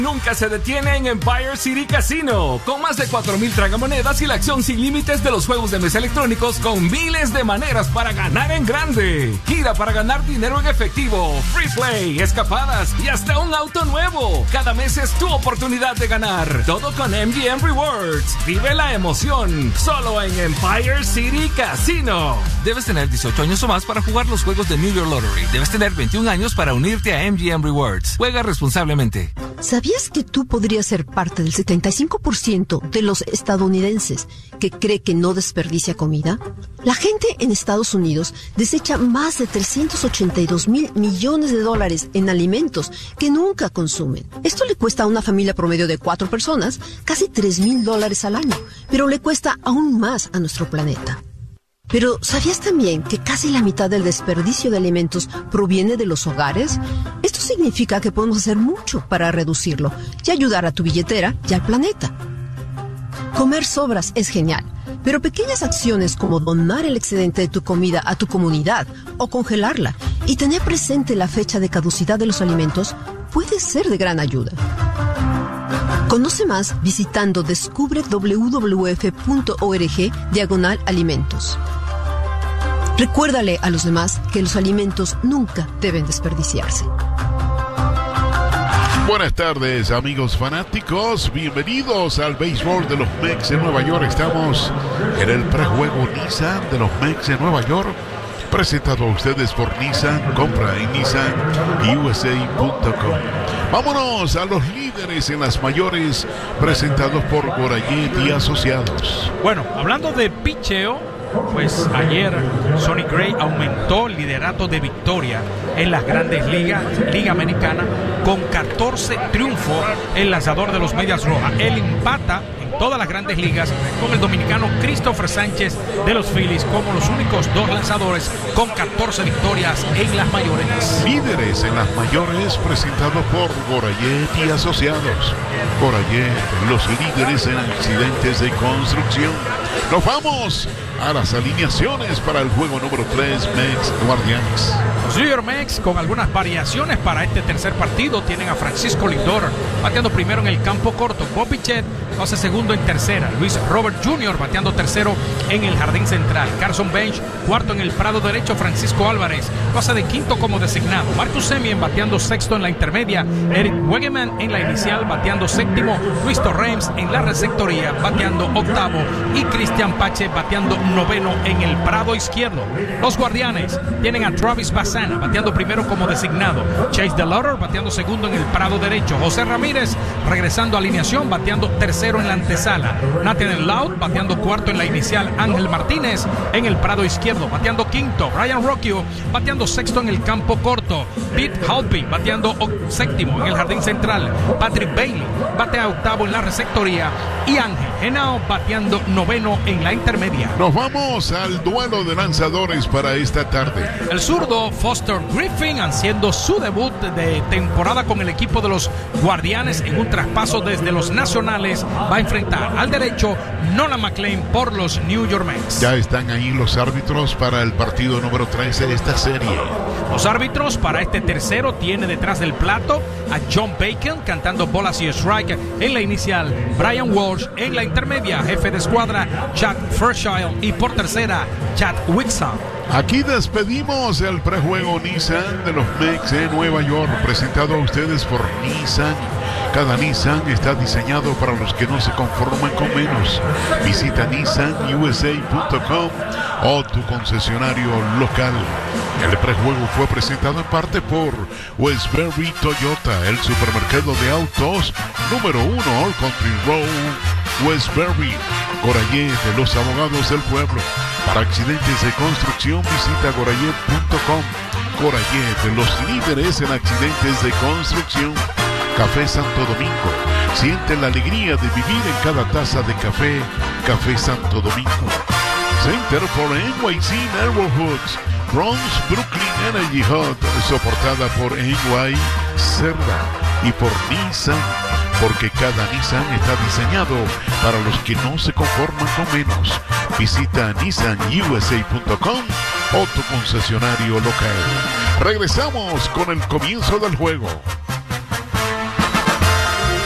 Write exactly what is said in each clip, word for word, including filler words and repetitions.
Nunca se detiene en Empire City Casino. Con más de cuatro mil tragamonedas y la acción sin límites de los juegos de mesa electrónicos con miles de maneras para ganar en grande. Gira para ganar dinero en efectivo, free play, escapadas y hasta un auto nuevo. Cada mes es tu oportunidad de ganar. Todo con M G M Rewards. Vive la emoción. Solo en Empire City Casino. Debes tener dieciocho años o más para jugar los juegos de New York Lottery. Debes tener veintiún años para unirte a M G M Rewards. Juega responsablemente. ¿Sabías que tú podrías ser parte del setenta y cinco por ciento de los estadounidenses que cree que no desperdicia comida? La gente en Estados Unidos desecha más de trescientos ochenta y dos mil millones de dólares en alimentos que nunca consumen. Esto le cuesta a una familia promedio de cuatro personas casi tres mil dólares al año, pero le cuesta aún más a nuestro planeta. Pero, ¿sabías también que casi la mitad del desperdicio de alimentos proviene de los hogares? Esto significa que podemos hacer mucho para reducirlo y ayudar a tu billetera y al planeta. Comer sobras es genial, pero pequeñas acciones como donar el excedente de tu comida a tu comunidad o congelarla y tener presente la fecha de caducidad de los alimentos puede ser de gran ayuda. Conoce más visitando descubre w w f punto org diagonal alimentos. Recuérdale a los demás que los alimentos nunca deben desperdiciarse. Buenas tardes, amigos fanáticos. Bienvenidos al béisbol de los Mets de Nueva York. Estamos en el prejuego Nissan de los Mets de Nueva York. Presentado a ustedes por Nissan. Compra en Nissan U S A punto com. Vámonos a los líderes en las mayores, presentados por Gorayet y Asociados. Bueno, hablando de picheo, pues ayer Sonny Gray aumentó el liderato de victoria en las grandes ligas, Liga Americana, con catorce triunfos, el lanzador de los Medias Rojas. Él empata en todas las grandes ligas con el dominicano Christopher Sánchez de los Phillies como los únicos dos lanzadores con catorce victorias en las mayores. Líderes en las mayores, presentados por Gorayet y Asociados. Gorayet, los líderes en accidentes de construcción. Nos vamos a las alineaciones para el juego número tres, Mets Guardianes. Los New York Mets, con algunas variaciones para este tercer partido, tienen a Francisco Lindor bateando primero en el campo corto. Bob Bichette hace segundo en tercera. Luis Robert junior bateando tercero en el jardín central. Carson Bench cuarto en el prado derecho. Francisco Álvarez lo hace de quinto como designado. Marcus Semien bateando sexto en la intermedia. Eric Wegeman en la inicial bateando séptimo. Luis Torrens en la receptoría bateando octavo. Y Cristian Pache bateando noveno en el prado izquierdo. Los Guardianes tienen a Travis Bassana bateando primero como designado. Chase DeLauder bateando segundo en el prado derecho. José Ramírez regresando a alineación bateando tercero en la antesala. Nathaniel Loud bateando cuarto en la inicial. Ángel Martínez en el prado izquierdo bateando quinto. Brian Rocchio bateando sexto en el campo corto. Pete Halpy bateando séptimo en el jardín central. Patrick Bailey batea octavo en la receptoría. Y Ángel Henao bateando noveno en la intermedia. Nos vamos al duelo de lanzadores para esta tarde. El zurdo Foster Griffin, haciendo su debut de temporada con el equipo de los Guardianes en un traspaso desde los Nacionales, va a enfrentar al derecho Nolan McLean por los New York Mets. Ya están ahí los árbitros para el partido número trece de esta serie. Los árbitros para este tercero tiene detrás del plato a John Bacon cantando bolas y strike en la inicial, Brian Walsh en la intermedia, jefe de escuadra Chad Fairchild y por tercera Chad Wixon. Aquí despedimos el prejuego Nissan de los Mets de Nueva York, presentado a ustedes por Nissan. Cada Nissan está diseñado para los que no se conforman con menos. Visita Nissan U S A punto com o tu concesionario local. El prejuego fue presentado en parte por Westbury Toyota, el supermercado de autos número uno, All Country Road, Westbury. Gorayet, de los abogados del pueblo. Para accidentes de construcción, visita gorayet punto com. Gorayet, los líderes en accidentes de construcción. Café Santo Domingo. Siente la alegría de vivir en cada taza de café. Café Santo Domingo. Center for N Y C Neighborhoods. Bronx Brooklyn Energy Hub, soportada por N Y Cerda y por Nissan, porque cada Nissan está diseñado para los que no se conforman con menos. Visita Nissan U S A punto com o tu concesionario local. Regresamos con el comienzo del juego.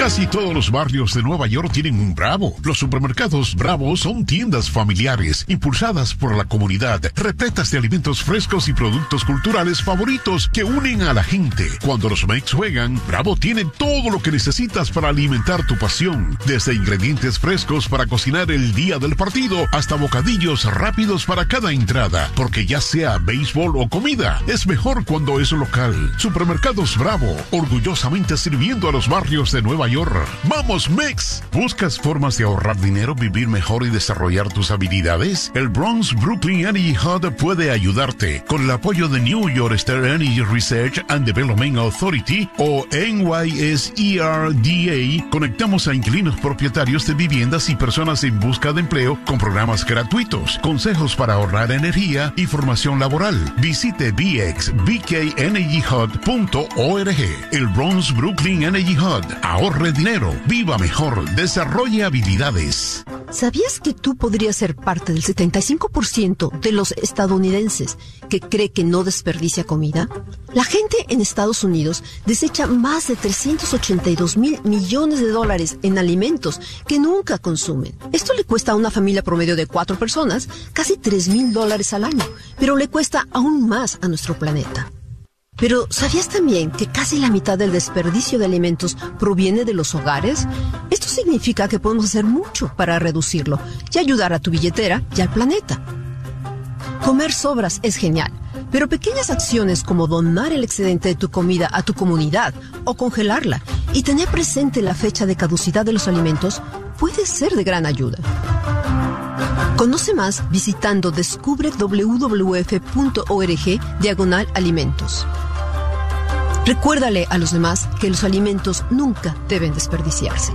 Casi todos los barrios de Nueva York tienen un Bravo. Los supermercados Bravo son tiendas familiares, impulsadas por la comunidad, repletas de alimentos frescos y productos culturales favoritos que unen a la gente. Cuando los Mex juegan, Bravo tiene todo lo que necesitas para alimentar tu pasión. Desde ingredientes frescos para cocinar el día del partido, hasta bocadillos rápidos para cada entrada. Porque ya sea béisbol o comida, es mejor cuando es local. Supermercados Bravo, orgullosamente sirviendo a los barrios de Nueva York. ¡Vamos, Mex! ¿Buscas formas de ahorrar dinero, vivir mejor y desarrollar tus habilidades? El Bronx Brooklyn Energy Hub puede ayudarte. Con el apoyo de New York State Energy Research and Development Authority o N Y S E R D A, conectamos a inquilinos propietarios de viviendas y personas en busca de empleo con programas gratuitos, consejos para ahorrar energía y formación laboral. Visite b x b k energy hub punto org. El Bronx Brooklyn Energy Hub. Ahorre dinero, viva mejor, desarrolle habilidades. ¿Sabías que tú podrías ser parte del setenta y cinco por ciento de los estadounidenses que cree que no desperdicia comida? La gente en Estados Unidos desecha más de trescientos ochenta y dos mil millones de dólares en alimentos que nunca consumen. Esto le cuesta a una familia promedio de cuatro personas casi tres mil dólares al año, pero le cuesta aún más a nuestro planeta. Pero, ¿sabías también que casi la mitad del desperdicio de alimentos proviene de los hogares? Esto significa que podemos hacer mucho para reducirlo y ayudar a tu billetera y al planeta. Comer sobras es genial, pero pequeñas acciones como donar el excedente de tu comida a tu comunidad o congelarla y tener presente la fecha de caducidad de los alimentos puede ser de gran ayuda. Conoce más visitando descubre w w f punto org diagonal alimentos. Recuérdale a los demás que los alimentos nunca deben desperdiciarse.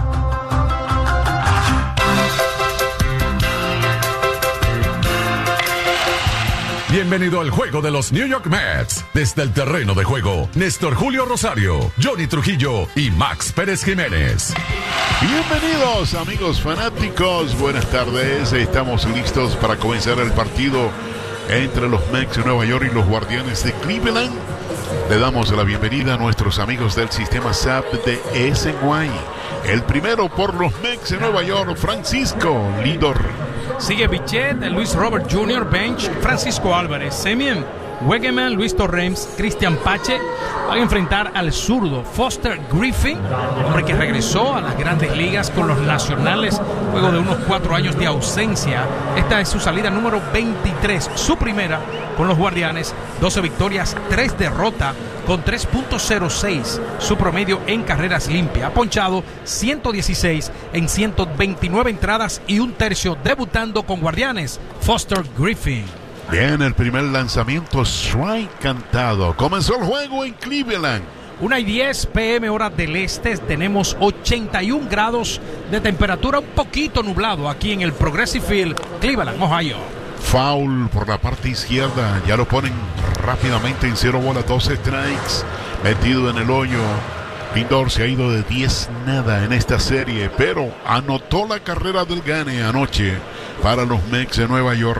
Bienvenido al juego de los New York Mets. Desde el terreno de juego, Néstor Julio Rosario, Johnny Trujillo y Max Pérez Jiménez. Bienvenidos, amigos fanáticos. Buenas tardes. Estamos listos para comenzar el partido entre los Mets de Nueva York y los Guardianes de Cleveland. Le damos la bienvenida a nuestros amigos del sistema S A P de S N Y. El primero por los Mets de Nueva York, Francisco Lindor. Sigue Bichette, Luis Robert junior, bench, Francisco Álvarez, Semien, Wegeman, Luis Torrens, Cristian Pache. Van a enfrentar al zurdo Foster Griffin, hombre que regresó a las grandes ligas con los Nacionales luego de unos cuatro años de ausencia. Esta es su salida número veintitrés, su primera con los Guardianes. doce victorias, tres derrotas con tres punto cero seis su promedio en carreras limpias. Ha ponchado ciento dieciséis en ciento veintinueve entradas y un tercio, debutando con Guardianes, Foster Griffin. Bien, el primer lanzamiento, strike cantado. Comenzó el juego en Cleveland. una y diez p m hora del este. Tenemos ochenta y un grados de temperatura, un poquito nublado aquí en el Progressive Field, Cleveland, Ohio. Foul por la parte izquierda. Ya lo ponen rápidamente en cero bola, doce strikes. Metido en el hoyo. Lindor se ha ido de diez nada en esta serie, pero anotó la carrera del gane anoche para los Mets de Nueva York.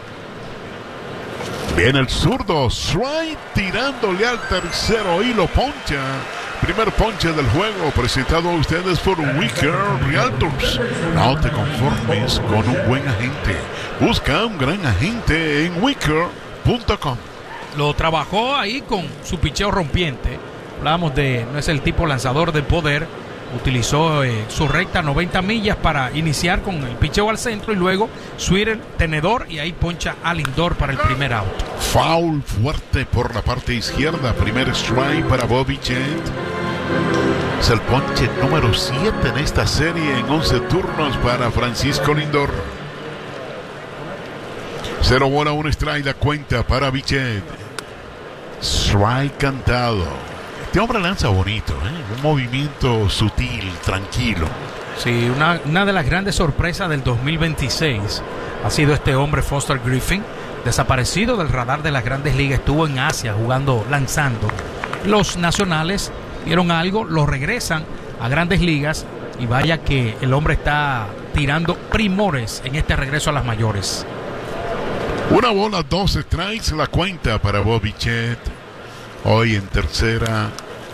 Viene el zurdo, strike, tirándole al tercero y lo poncha. Primer ponche del juego, presentado a ustedes por Wicker Realtors. No te conformes con un buen agente. Busca un gran agente en wicker punto com. Lo trabajó ahí con su picheo rompiente. Hablábamos de, no es el tipo lanzador de poder. Utilizó eh, su recta noventa millas para iniciar con el picheo al centro y luego Sweeter, tenedor, y ahí poncha a Lindor para el primer out. Foul fuerte por la parte izquierda. Primer strike para Bobby Chet. Es el ponche número siete en esta serie en once turnos para Francisco Lindor. Cero bola, un strike, la cuenta para Bichette. Strike cantado. Este hombre lanza bonito, ¿eh? Un movimiento sutil, tranquilo. Sí, una, una de las grandes sorpresas del dos mil veintiséis ha sido este hombre Foster Griffin, desaparecido del radar de las grandes ligas. Estuvo en Asia jugando, lanzando. Los Nacionales vieron algo, lo regresan a grandes ligas y vaya que el hombre está tirando primores en este regreso a las mayores. Una bola, dos strikes, la cuenta para Bobby Chet. Hoy en tercera,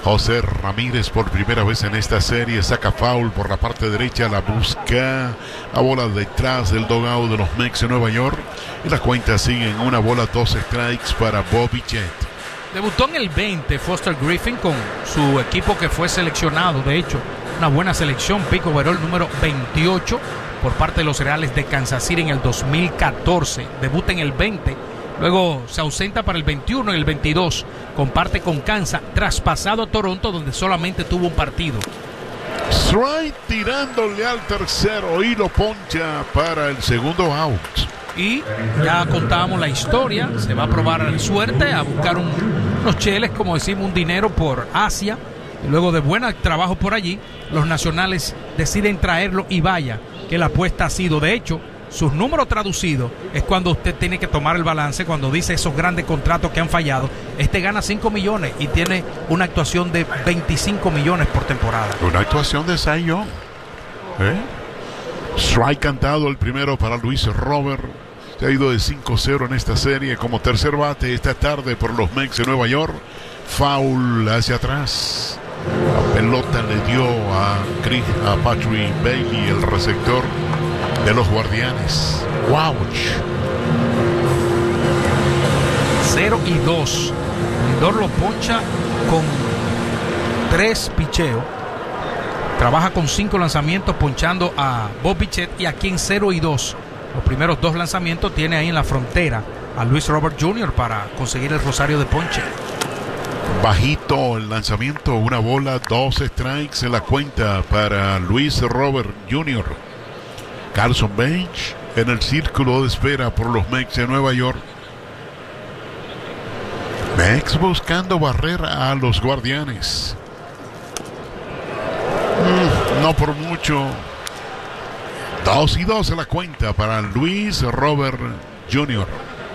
José Ramírez por primera vez en esta serie saca foul por la parte derecha, la busca, la bola detrás del dugout de los Mets de Nueva York y la cuenta sigue en una bola, dos strikes para Bobby Jett. Debutó en el veinte Foster Griffin con su equipo que fue seleccionado, de hecho, una buena selección, pick overall número veintiocho por parte de los Reales de Kansas City en el dos mil catorce. Debuta en el veinte, luego se ausenta para el veintiuno y el veintidós. Comparte con Kansas, traspasado a Toronto, donde solamente tuvo un partido. Strike tirándole al tercero y lo poncha para el segundo out. Y ya contábamos la historia, se va a probar suerte, a buscar un, unos cheles, como decimos, un dinero por Asia. Y luego de buen trabajo por allí, los nacionales deciden traerlo y vaya, que la apuesta ha sido, de hecho, sus números traducidos es cuando usted tiene que tomar el balance, cuando dice esos grandes contratos que han fallado. Este gana cinco millones y tiene una actuación de veinticinco millones por temporada. Una actuación de Cy Young. ¿Eh? Strike cantado el primero para Luis Robert. Se ha ido de cinco cero en esta serie como tercer bate esta tarde por los Mets de Nueva York. Foul hacia atrás. La pelota le dio a, Chris, a Patrick Bailey, el receptor de los Guardianes. Wow. cero y dos. Lindor lo poncha con tres picheos. Trabaja con cinco lanzamientos, ponchando a Bobby Jett y aquí en cero y dos. Los primeros dos lanzamientos tiene ahí en la frontera a Luis Robert junior para conseguir el rosario de ponche. Bajito el lanzamiento, una bola, dos strikes en la cuenta para Luis Robert junior Carson Bench en el círculo de espera por los Mets de Nueva York. Mets buscando barrer a los Guardianes. Mm, no por mucho. Dos y dos en la cuenta para Luis Robert junior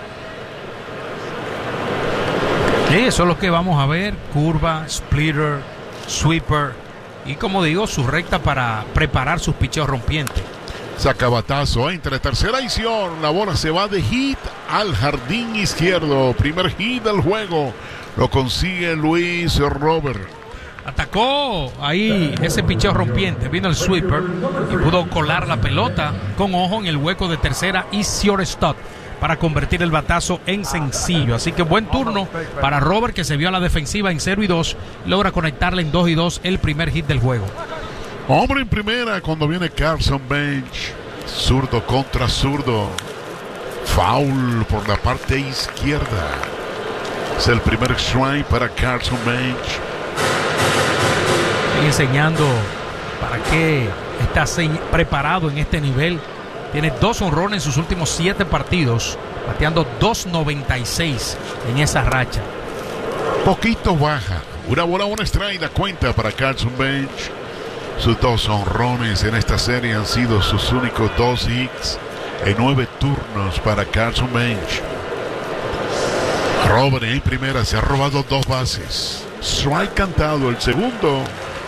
Sí, eso es lo que vamos a ver. Curva, splitter, sweeper y, como digo, su recta para preparar sus picheos rompientes. Saca batazo entre tercera y Sion. La bola se va de hit al jardín izquierdo. Primer hit del juego. Lo consigue Luis Robert. Atacó ahí ese picheo rompiente. Vino el sweeper y pudo colar la pelota con ojo en el hueco de tercera y shortstop para convertir el batazo en sencillo. Así que buen turno para Robert, que se vio a la defensiva en cero y dos. Logra conectarle en dos y dos el primer hit del juego. Hombre en primera cuando viene Carson Bench. Zurdo contra zurdo. Foul por la parte izquierda. Es el primer strike para Carson Bench. Estoy enseñando para qué está preparado en este nivel. Tiene dos honrones en sus últimos siete partidos, bateando dos noventa y seis en esa racha. Poquito baja. Una bola, un strike, la cuenta para Carson Bench. Sus dos honrones en esta serie han sido sus únicos dos hits en nueve turnos para Carson Bench. Robert en primera se ha robado dos bases. Strike cantado el segundo.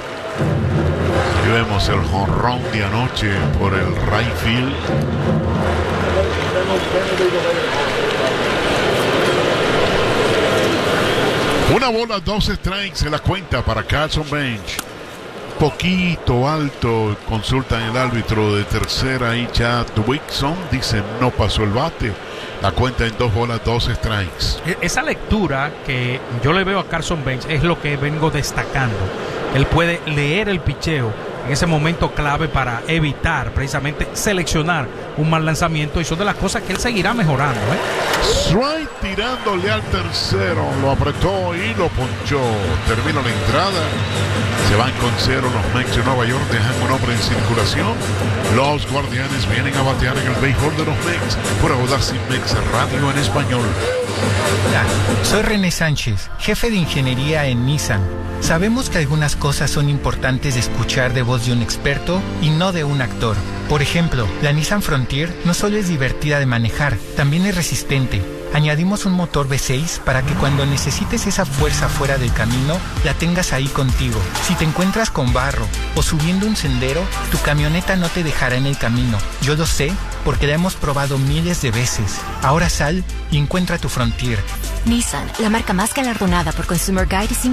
Y vemos el jonrón de anoche por el right field. Una bola, dos strikes en la cuenta para Carson Bench. Poquito alto, consultan el árbitro de tercera y Chad Wixon dice no pasó el bate. La cuenta en dos bolas, dos strikes. Esa lectura que yo le veo a Carson Bench es lo que vengo destacando. Él puede leer el picheo en ese momento clave para evitar, precisamente, seleccionar un mal lanzamiento. Y son de las cosas que él seguirá mejorando, ¿eh? Strike tirándole al tercero. Lo apretó y lo ponchó. Termina la entrada. Se van con cero los Mets de Nueva York. Dejan un hombre en circulación. Los Guardianes vienen a batear en el béisbol de los Mets por Audacy Mets Radio en español. Hola, soy René Sánchez, jefe de ingeniería en Nissan. Sabemos que algunas cosas son importantes de escuchar de voz de un experto y no de un actor. Por ejemplo, la Nissan Frontier no solo es divertida de manejar, también es resistente. Añadimos un motor V seis para que cuando necesites esa fuerza fuera del camino, la tengas ahí contigo. Si te encuentras con barro o subiendo un sendero, tu camioneta no te dejará en el camino. Yo lo sé porque la hemos probado miles de veces. Ahora sal y encuentra tu Frontier. Nissan, la marca más galardonada por Consumer Guide y